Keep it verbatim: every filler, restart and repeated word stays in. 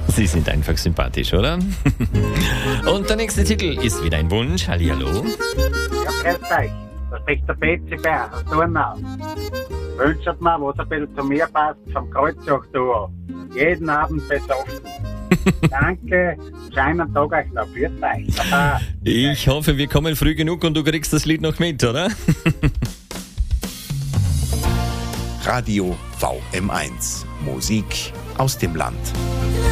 Sie sind einfach sympathisch, oder? Und der nächste Titel ist wieder ein Wunsch. Hallihallo. Ja, grüß euch. Da spricht der Betsy Bär aus Turnau. Wünscht mir, was ein bisschen zu mir passt, vom Kreuzzug-Duo. Jeden Abend besoffen. Danke, schönen Tag euch noch. Für euch. Baba. Ich hoffe, wir kommen früh genug und du kriegst das Lied noch mit, oder? Radio V M eins. Musik aus dem Land.